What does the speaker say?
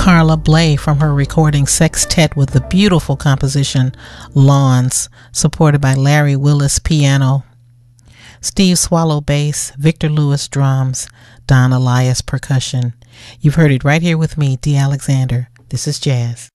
Carla Bley from her recording Sextet with the beautiful composition Lawns, supported by Larry Willis piano, Steve Swallow bass, Victor Lewis drums, Don Elias percussion. You've heard it right here with me, Dee Alexander. This is jazz.